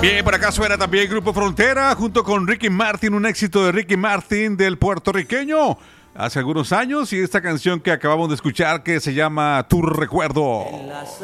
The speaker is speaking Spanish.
Bien, por acá suena también Grupo Frontera junto con Ricky Martin, un éxito de Ricky Martin del puertorriqueño hace algunos años, y esta canción que acabamos de escuchar que se llama Tu Recuerdo.